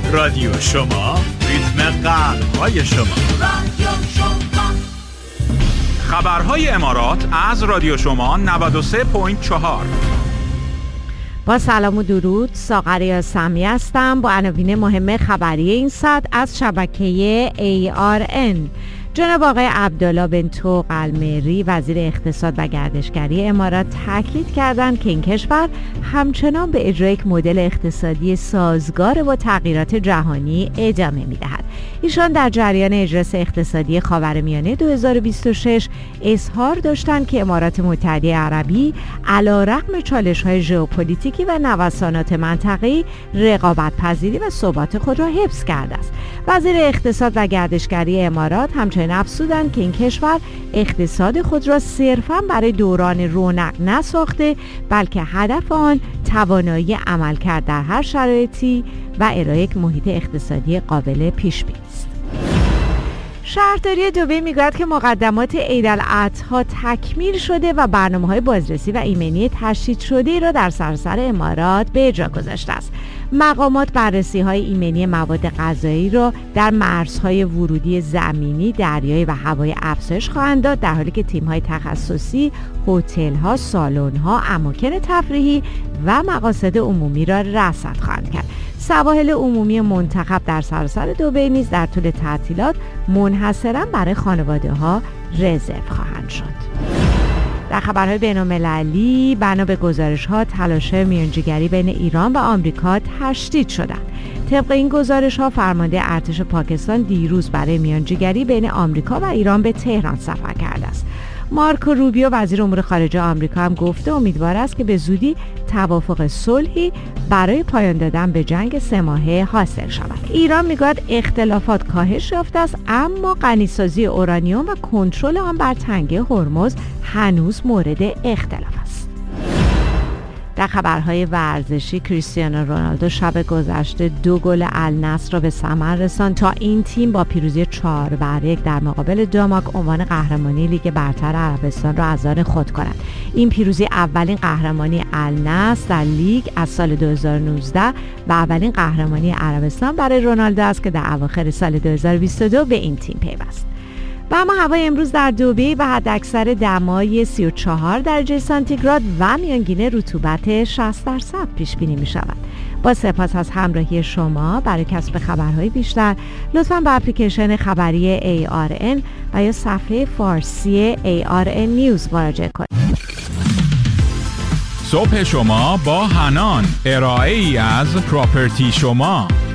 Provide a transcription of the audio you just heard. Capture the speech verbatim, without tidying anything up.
رادیو شما، ریتم قلب‌های شما. رادیو شما. خبرهای امارات از رادیو شما نود و سه و چهار. با سلام و درود، ساغر سمی هستم با عناوین مهم خبری این ساعت از شبکه ای آر ان. جناب آقای عبدالله بن طوق المری وزیر اقتصاد و گردشگری امارات تاکید کردند که این کشور همچنان به اجرای یک مدل اقتصادی سازگار با تغییرات جهانی ادامه می‌دهد. ایشان در جریان اجراس اقتصادی خاورمیانه دو هزار و بیست و شش اظهار داشتند که امارات متحده عربی علیرغم چالش‌های ژئوپلیتیکی و نوسانات منطقه‌ای رقابت‌پذیری و ثبات خود را حفظ کرده است. وزیر اقتصاد و گردشگری امارات همچنین افزودند که این کشور اقتصاد خود را صرفاً برای دوران رونق نساخته، بلکه هدف آن توانایی عملکرد در هر شرایطی و ارائه یک محیط اقتصادی قابل پیش بینی است. شهرداری دبی میگوید که مقدمات عیدالاضحی تکمیل شده و برنامه‌های بازرسی و ایمنی تشدید شده را در سراسر امارات به اجرا گذاشته است. مقامات بررسی‌های ایمنی مواد غذایی را در مرزهای ورودی زمینی، دریایی و هوایی افزایش خواهند داد، در حالی که تیم‌های تخصصی هتل‌ها، سالن‌ها، اماکن تفریحی و مقاصد عمومی را رصد خواهند کرد. سواحل عمومی منتخب در سراسر دبی نیز در طول تعطیلات منحصراً برای خانواده‌ها رزرو خواهند شد. در خبرهای بین‌المللی، بنا به گزارش‌ها تلاش‌های میانجیگری بین ایران و آمریکا تشدید شدند. طبق این گزارش‌ها فرمانده ارتش پاکستان دیروز برای میانجیگری بین آمریکا و ایران به تهران سفر کرده است. مارکو روبیو وزیر امور خارجه آمریکا هم گفته امیدوار است که به زودی توافق صلحی برای پایان دادن به جنگ سه ماهه حاصل شود. ایران میگوید اختلافات کاهش یافته است، اما غنیسازی اورانیوم و کنترل آن بر تنگه هرمز هنوز مورد اختلاف است. در خبرهای ورزشی، کریستیانو رونالدو شب گذشته دو گل النصر را به ثمر رساند تا این تیم با پیروزی چهار بر یک در مقابل داماک عنوان قهرمانی لیگ برتر عربستان را از آن خود کند. این پیروزی اولین قهرمانی النصر در لیگ از سال دو هزار و نوزده و اولین قهرمانی عربستان برای رونالدو است که در اواخر سال دو هزار و بیست و دو به این تیم پیوست. و اما هوای امروز در دبی به حداکثر دمای سی و چهار درجه سانتیگراد و میانگین رطوبت شصت درصد پیش بینی می شود. با سپاس از همراهی شما. برای کسب خبرهای بیشتر لطفاً به اپلیکیشن خبری ای آر ان و یا صفحه فارسی ای آر ان نیوز مراجعه کنید. صبح شما با حنان، ارائه ای از پراپرتی شما.